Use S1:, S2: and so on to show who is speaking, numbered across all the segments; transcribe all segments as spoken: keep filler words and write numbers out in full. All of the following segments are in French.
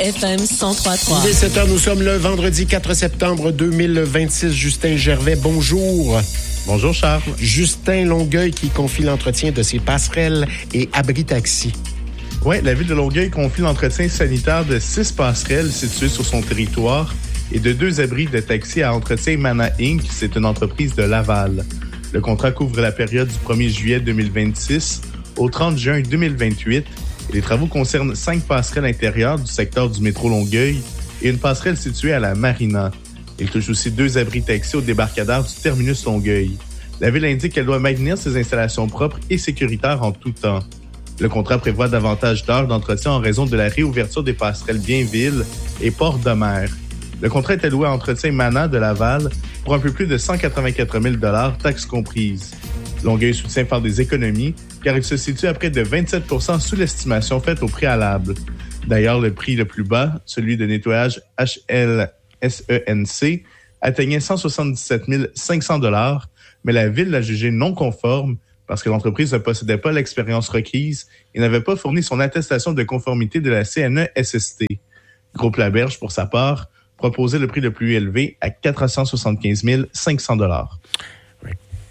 S1: F M cent trois point trois.
S2: Il est sept heures, nous sommes le vendredi quatre septembre deux mille vingt-six. Justin Gervais, bonjour.
S3: Bonjour Charles.
S2: Justin Longueuil qui confie l'entretien de ses passerelles et abris taxis.
S3: Oui, la ville de Longueuil confie l'entretien sanitaire de six passerelles situées sur son territoire et de deux abris de taxi à Entretien Mana Incorporé. C'est une entreprise de Laval. Le contrat couvre la période du premier juillet deux mille vingt-six au trente juin deux mille vingt-huit. Et les travaux concernent cinq passerelles intérieures du secteur du métro Longueuil et une passerelle située à la Marina. Il touche aussi deux abris taxis au débarcadère du terminus Longueuil. La ville indique qu'elle doit maintenir ses installations propres et sécuritaires en tout temps. Le contrat prévoit davantage d'heures d'entretien en raison de la réouverture des passerelles Bienville et Port-de-Mer. Le contrat est alloué à Entretien Mana de Laval pour un peu plus de cent quatre-vingt-quatre mille dollars, taxes comprises. Longueuil soutient faire des économies car il se situe à près de vingt-sept pour cent sous l'estimation faite au préalable. D'ailleurs, le prix le plus bas, celui de nettoyage H L S E N C, atteignait cent soixante-dix-sept mille cinq cents dollars, mais la ville l'a jugé non conforme parce que l'entreprise ne possédait pas l'expérience requise et n'avait pas fourni son attestation de conformité de la C N E S S T. Groupe Laberge, pour sa part, proposait le prix le plus élevé à quatre cent soixante-quinze mille cinq cents dollars.
S2: Oui.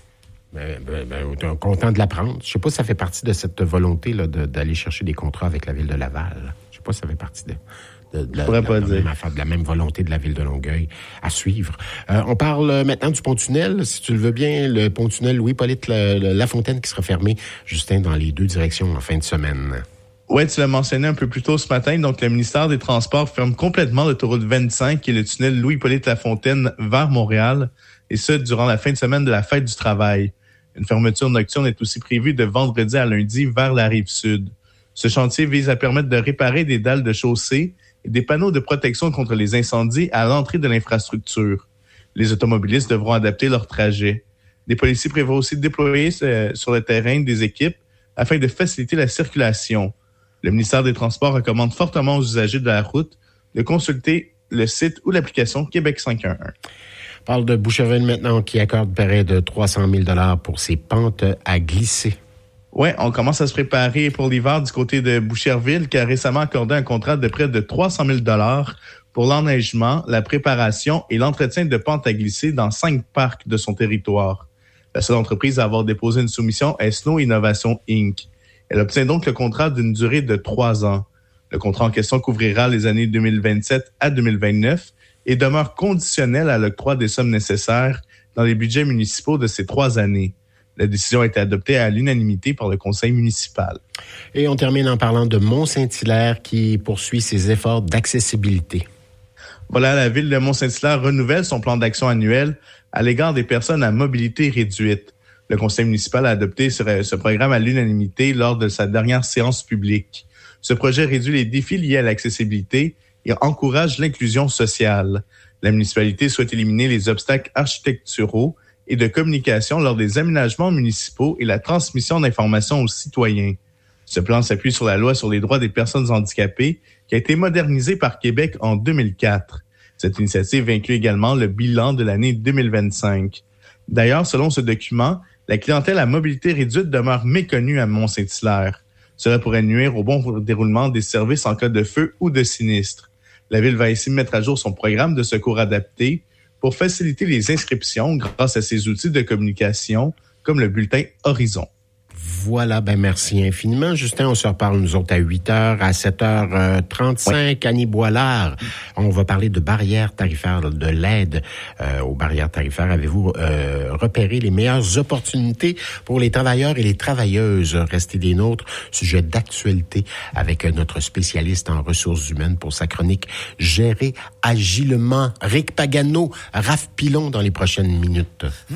S2: Ben, ben, ben, on est content de l'apprendre. Je ne sais pas si ça fait partie de cette volonté là, de, d'aller chercher des contrats avec la ville de Laval. Je ne sais pas si ça fait partie de... De, de, la, de, la, de, la même affaire, de la même volonté de la ville de Longueuil à suivre. Euh, on parle maintenant du pont-tunnel. Si tu le veux bien, le pont-tunnel Louis-Hippolyte Lafontaine qui sera fermé, Justin, dans les deux directions en fin de semaine.
S3: Oui, tu l'as mentionné un peu plus tôt ce matin. Donc, le ministère des Transports ferme complètement l'autoroute vingt-cinq, qui est le tunnel Louis-Hippolyte Lafontaine vers Montréal, et ce, durant la fin de semaine de la fête du travail. Une fermeture nocturne est aussi prévue de vendredi à lundi vers la Rive-Sud. Ce chantier vise à permettre de réparer des dalles de chaussée et des panneaux de protection contre les incendies à l'entrée de l'infrastructure. Les automobilistes devront adapter leur trajet. Les policiers prévoient aussi de déployer euh, sur le terrain des équipes afin de faciliter la circulation. Le ministère des Transports recommande fortement aux usagers de la route de consulter le site ou l'application Québec cinq un un.
S2: On parle de Boucherville maintenant qui accorde près de trois cent mille dollars pour ses pentes à glisser.
S3: Oui, on commence à se préparer pour l'hiver du côté de Boucherville qui a récemment accordé un contrat de près de trois cent mille dollars pour l'enneigement, la préparation et l'entretien de pentes à glisser dans cinq parcs de son territoire. La seule entreprise à avoir déposé une soumission est Snow Innovation Incorporée. Elle obtient donc le contrat d'une durée de trois ans. Le contrat en question couvrira les années deux mille vingt-sept à deux mille vingt-neuf et demeure conditionnel à l'octroi des sommes nécessaires dans les budgets municipaux de ces trois années. La décision a été adoptée à l'unanimité par le conseil municipal.
S2: Et on termine en parlant de Mont-Saint-Hilaire qui poursuit ses efforts d'accessibilité.
S3: Voilà, la ville de Mont-Saint-Hilaire renouvelle son plan d'action annuel à l'égard des personnes à mobilité réduite. Le conseil municipal a adopté ce, ce programme à l'unanimité lors de sa dernière séance publique. Ce projet réduit les défis liés à l'accessibilité et encourage l'inclusion sociale. La municipalité souhaite éliminer les obstacles architecturaux et de communication lors des aménagements municipaux et la transmission d'informations aux citoyens. Ce plan s'appuie sur la loi sur les droits des personnes handicapées qui a été modernisée par Québec en deux mille quatre. Cette initiative inclut également le bilan de l'année deux mille vingt-cinq. D'ailleurs, selon ce document, la clientèle à mobilité réduite demeure méconnue à Mont-Saint-Hilaire. Cela pourrait nuire au bon déroulement des services en cas de feu ou de sinistre. La ville va ainsi mettre à jour son programme de secours adapté pour faciliter les inscriptions grâce à ses outils de communication comme le bulletin Horizon.
S2: Voilà, ben merci infiniment. Justin, on se reparle nous autres à huit heures, à sept heures trente-cinq, oui. Annie Boilard. On va parler de barrières tarifaires, de l'aide euh, aux barrières tarifaires. Avez-vous euh, repéré les meilleures opportunités pour les travailleurs et les travailleuses? Restez des nôtres. Sujet d'actualité avec notre spécialiste en ressources humaines pour sa chronique Gérer agilement. Rick Pagano, Raph Pilon dans les prochaines minutes.